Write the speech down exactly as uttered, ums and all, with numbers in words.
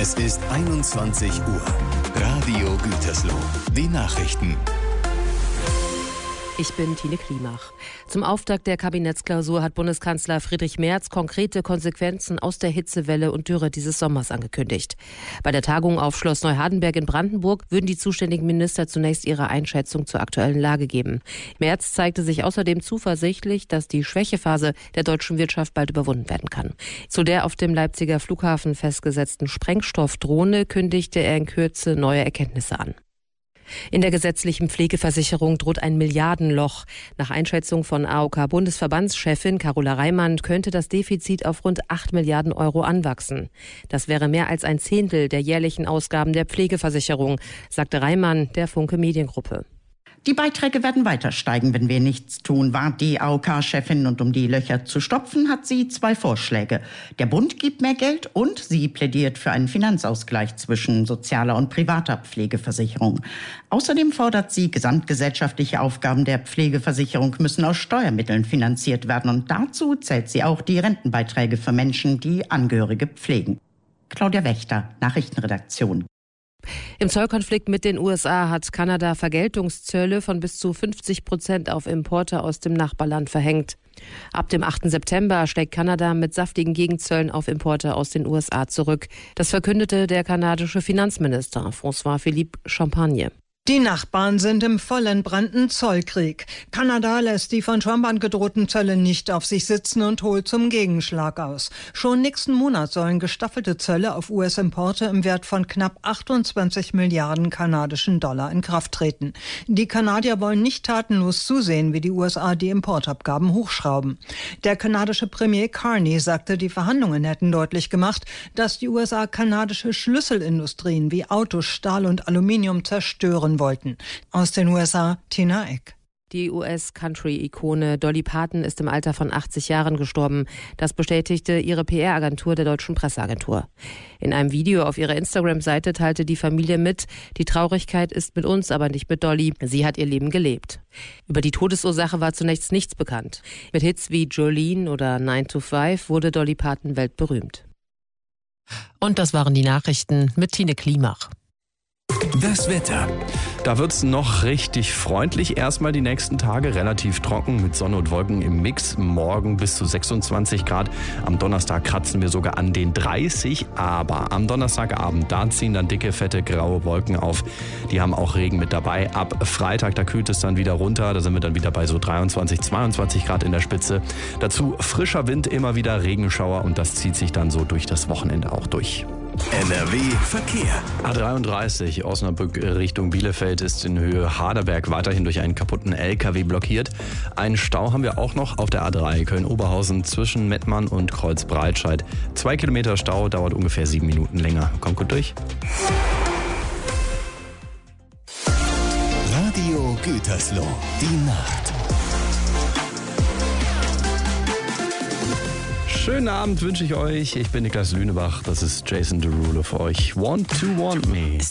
Es ist einundzwanzig Uhr. Radio Gütersloh. Die Nachrichten. Ich bin Tine Klimach. Zum Auftakt der Kabinettsklausur hat Bundeskanzler Friedrich Merz konkrete Konsequenzen aus der Hitzewelle und Dürre dieses Sommers angekündigt. Bei der Tagung auf Schloss Neuhardenberg in Brandenburg würden die zuständigen Minister zunächst ihre Einschätzung zur aktuellen Lage geben. Merz zeigte sich außerdem zuversichtlich, dass die Schwächephase der deutschen Wirtschaft bald überwunden werden kann. Zu der auf dem Leipziger Flughafen festgesetzten Sprengstoffdrohne kündigte er in Kürze neue Erkenntnisse an. In der gesetzlichen Pflegeversicherung droht ein Milliardenloch. Nach Einschätzung von A O K-Bundesverbandschefin Carola Reimann könnte das Defizit auf rund acht Milliarden Euro anwachsen. Das wäre mehr als ein Zehntel der jährlichen Ausgaben der Pflegeversicherung, sagte Reimann der Funke Mediengruppe. Die Beiträge werden weiter steigen, wenn wir nichts tun, warnt die A O K-Chefin. Und um die Löcher zu stopfen, hat sie zwei Vorschläge. Der Bund gibt mehr Geld und sie plädiert für einen Finanzausgleich zwischen sozialer und privater Pflegeversicherung. Außerdem fordert sie, gesamtgesellschaftliche Aufgaben der Pflegeversicherung müssen aus Steuermitteln finanziert werden. Und dazu zählt sie auch die Rentenbeiträge für Menschen, die Angehörige pflegen. Claudia Wächter, Nachrichtenredaktion. Im Zollkonflikt mit den U S A hat Kanada Vergeltungszölle von bis zu fünfzig Prozent auf Importe aus dem Nachbarland verhängt. Ab dem achten September schlägt Kanada mit saftigen Gegenzöllen auf Importe aus den U S A zurück. Das verkündete der kanadische Finanzminister François-Philippe Champagne. Die Nachbarn sind im vollentbrannten Zollkrieg. Kanada lässt die von Trump angedrohten Zölle nicht auf sich sitzen und holt zum Gegenschlag aus. Schon nächsten Monat sollen gestaffelte Zölle auf U S-Importe im Wert von knapp achtundzwanzig Milliarden kanadischen Dollar in Kraft treten. Die Kanadier wollen nicht tatenlos zusehen, wie die U S A die Importabgaben hochschrauben. Der kanadische Premier Carney sagte, die Verhandlungen hätten deutlich gemacht, dass die U S A kanadische Schlüsselindustrien wie Autos, Stahl und Aluminium zerstören wollten. Aus den U S A, Tina Eck. Die U S-Country-Ikone Dolly Parton ist im Alter von achtzig Jahren gestorben. Das bestätigte ihre P R-Agentur der Deutschen Presseagentur. In einem Video auf ihrer Instagram-Seite teilte die Familie mit, die Traurigkeit ist mit uns, aber nicht mit Dolly. Sie hat ihr Leben gelebt. Über die Todesursache war zunächst nichts bekannt. Mit Hits wie Jolene oder nine to five wurde Dolly Parton weltberühmt. Und das waren die Nachrichten mit Tine Klimach. Das Wetter. Da wird's noch richtig freundlich. Erstmal die nächsten Tage relativ trocken mit Sonne und Wolken im Mix. Morgen bis zu sechsundzwanzig Grad. Am Donnerstag kratzen wir sogar an den dreißig. Aber am Donnerstagabend, da ziehen dann dicke, fette, graue Wolken auf. Die haben auch Regen mit dabei. Ab Freitag, da kühlt es dann wieder runter. Da sind wir dann wieder bei so dreiundzwanzig, zweiundzwanzig Grad in der Spitze. Dazu frischer Wind, immer wieder Regenschauer. Und das zieht sich dann so durch das Wochenende auch durch. N R W Verkehr. A dreiunddreißig Osnabrück Richtung Bielefeld ist in Höhe Harderberg weiterhin durch einen kaputten L K W blockiert. Einen Stau haben wir auch noch auf der A drei Köln-Oberhausen zwischen Mettmann und Kreuz-Breitscheid. Zwei Kilometer Stau, dauert ungefähr sieben Minuten länger. Kommt gut durch. Radio Gütersloh. Die Nacht. Schönen Abend wünsche ich euch. Ich bin Niklas Lünebach. Das ist Jason Derulo für euch. Want to Want Me.